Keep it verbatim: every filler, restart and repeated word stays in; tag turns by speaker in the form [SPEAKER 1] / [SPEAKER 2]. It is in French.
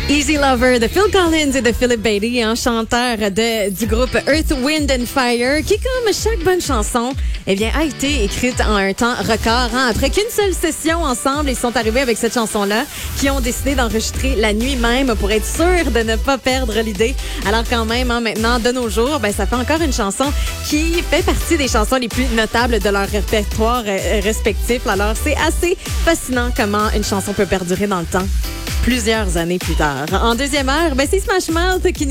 [SPEAKER 1] Easy Lover de Phil Collins et de Philip Bailey, un chanteur de, du groupe Earth, Wind and Fire, qui, comme chaque bonne chanson, eh bien, a été écrite en un temps record. Hein? Après qu'une seule session ensemble, ils sont arrivés avec cette chanson-là, qui ont décidé d'enregistrer la nuit même pour être sûrs de ne pas perdre l'idée. Alors quand même, hein, maintenant, de nos jours, ben, ça fait encore une chanson qui fait partie des chansons les plus notables de leur répertoire euh, respectif. Alors, c'est assez fascinant comment une chanson peut perdurer dans le temps plusieurs années plus tard. En deuxième heure, ben, c'est Smash Mouth qui nous